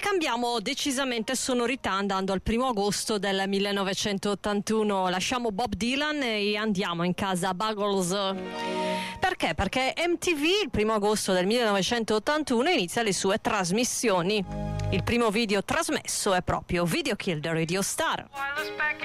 cambiamo decisamente sonorità andando al 1° agosto del 1981. Lasciamo Bob Dylan e andiamo in casa Buggles. Perché? Perché MTV il 1° agosto del 1981 inizia le sue trasmissioni. Il primo video trasmesso è proprio Video Kill the Radio Star.